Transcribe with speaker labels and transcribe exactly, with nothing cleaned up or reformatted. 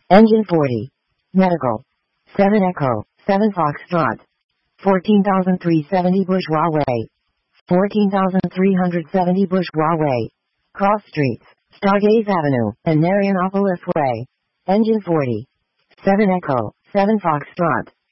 Speaker 1: Engine forty. Medical. seven Echo, seven Foxtrot. fourteen thousand three hundred seventy Bourgeois Way. fourteen thousand three hundred seventy Bourgeois Way. Cross Streets, Stargaze Avenue, and Marianopolis Way. Engine forty. seven Echo, seven Foxtrot.